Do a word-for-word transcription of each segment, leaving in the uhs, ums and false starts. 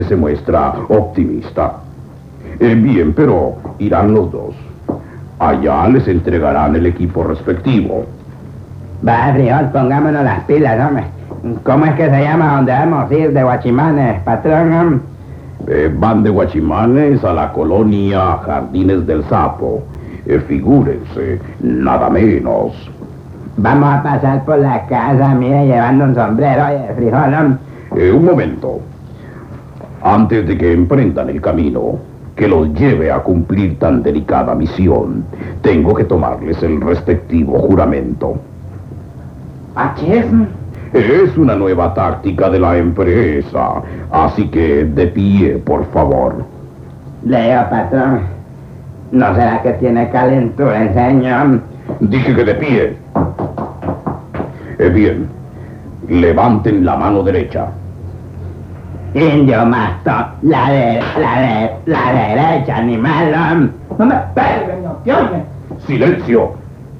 se muestra optimista. Eh, bien, pero irán los dos. Allá les entregarán el equipo respectivo. Va, frijol, pongámonos las pilas, hombre. ¿Cómo es que se llama donde vamos a ir de Guachimanes, patrón? Eh, van de Guachimanes a la colonia Jardines del Sapo. Eh, figúrense, nada menos. Vamos a pasar por la casa, mire, llevando un sombrero, oye, frijol. Eh, un momento. Antes de que emprendan el camino que los lleve a cumplir tan delicada misión, tengo que tomarles el respectivo juramento. ¿A qué? Es una nueva táctica de la empresa, así que de pie, por favor. Leo, patrón. ¿No será que tiene calentura el señor? Dije que de pie. Eh, bien, levanten la mano derecha. Indio masto, la de, la de, la derecha, animal. No me peguen, no te oye. ¡Silencio!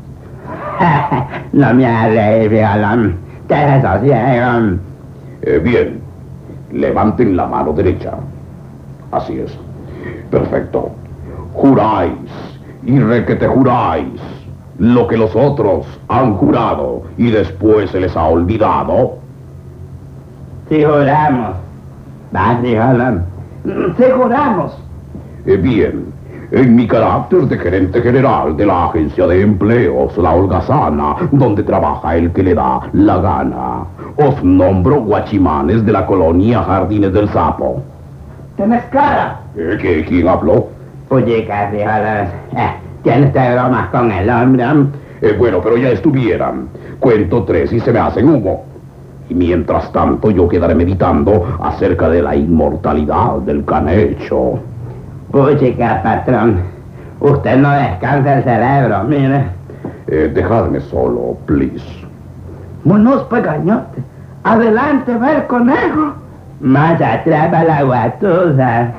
No me hagas, violón. Te desosiego. Eh, bien, levanten la mano derecha. Así es. Perfecto. Juráis, y requete juráis, lo que los otros han jurado y después se les ha olvidado. Si juramos. Va, violón. Si juramos. Eh, bien, en mi carácter de gerente general de la agencia de empleos, la Holgazana, donde trabaja el que le da la gana, os nombro Guachimanes de la colonia Jardines del Sapo. ¿Tienes cara? Eh, ¿qué, ¿Quién habló? Oye, violón. Eh, ¿Tienes de bromas con el hombre? Eh, bueno, pero ya estuvieran. Cuento tres y se me hacen humo. Y mientras tanto yo quedaré meditando acerca de la inmortalidad del canecho. Puchica, patrón. Usted no descansa el cerebro, mire. Eh, dejadme solo, please. Monos pagañote. Adelante, ver conejo. Más atrás va la guatusa.